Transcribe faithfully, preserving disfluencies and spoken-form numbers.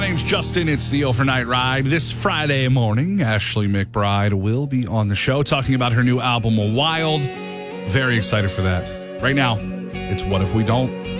name's Justin. It's the Overnight Ride. This Friday morning, Ashley McBride will be on the show talking about her new album, Wild. Very excited for that. Right now, it's What If We Don't?